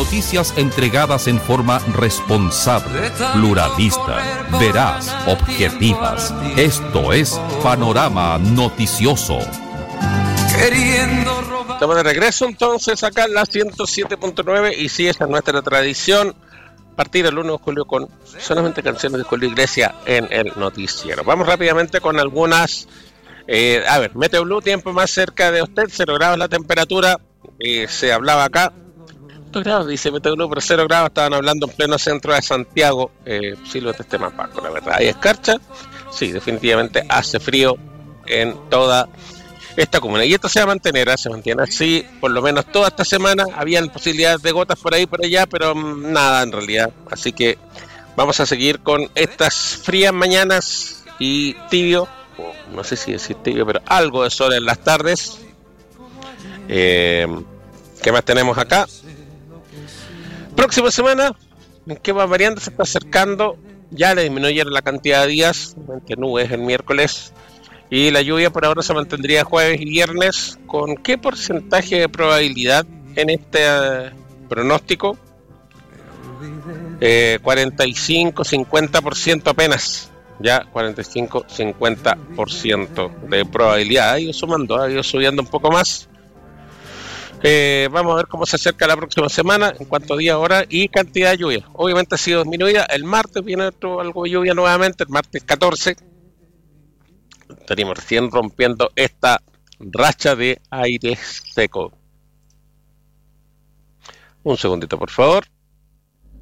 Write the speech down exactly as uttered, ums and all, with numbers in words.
noticias entregadas en forma responsable, pluralista, veraz, objetivas. Esto es Panorama Noticioso. Estamos de regreso entonces acá en la ciento siete punto nueve y sí, esa es nuestra tradición. Partir el uno de julio con solamente canciones de Julio Iglesias en el noticiero. Vamos rápidamente con algunas. Eh, a ver, Meteo Blue, tiempo más cerca de usted, cero grados la temperatura. Eh, se hablaba acá. dos grados, dice Meteo Blue, pero cero grados estaban hablando en pleno centro de Santiago. Eh, sí, lo esté más bajo, la verdad. ¿Hay escarcha? Sí, definitivamente hace frío en toda esta comuna. Y esto se va a mantener, se mantiene así, por lo menos toda esta semana. Habían posibilidades de gotas por ahí, por allá, pero nada en realidad. Así que vamos a seguir con estas frías mañanas y tibio, no sé si decir tibio, pero algo de sol en las tardes. Eh, ¿Qué más tenemos acá? Próxima semana, ¿en qué va variando? Se está acercando, ya le disminuyeron la cantidad de días, entre nubes el miércoles. Y la lluvia por ahora se mantendría jueves y viernes. ¿Con qué porcentaje de probabilidad en este uh, pronóstico? Eh, cuarenta y cinco, cincuenta por ciento apenas. Ya, cuarenta y cinco, cincuenta por ciento de probabilidad. Ha ido sumando, ha ido subiendo un poco más. Eh, vamos a ver cómo se acerca la próxima semana en cuanto a día, hora y cantidad de lluvia. Obviamente ha sido disminuida. El martes viene otro, algo de lluvia nuevamente, el martes catorce. Estaríamos recién rompiendo esta racha de aire seco. Un segundito, por favor.